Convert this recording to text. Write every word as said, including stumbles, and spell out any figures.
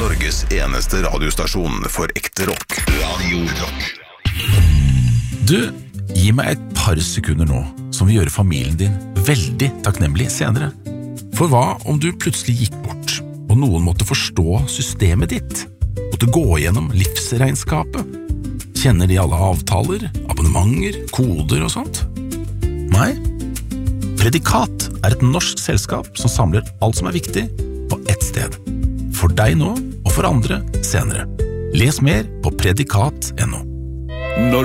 Norges eneste radiostasjon for ekte rock. Radio Rock. Du, gi meg et par sekunder nå, som vil gjøre familien din veldig takknemlig senere. For hva om du plutselig gikk bort, og noen måtte forstå systemet ditt? Måtte gå gjennom livsregnskapet? Kjenner de alle avtaler, abonnementer, koder og sånt? Nei? Predikat er et norsk selskap som samler alt som er viktig på ett sted. For deg nå, og for andre senere. Les mer på predikat punktum no. Når